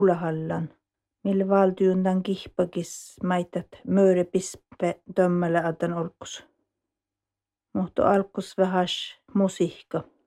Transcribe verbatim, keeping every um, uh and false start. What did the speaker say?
ulahallan. Millä valtiuntan kihpakis maitat mööre pispe tömmällä atan olkus. Mutta alkus vähäs musiikka.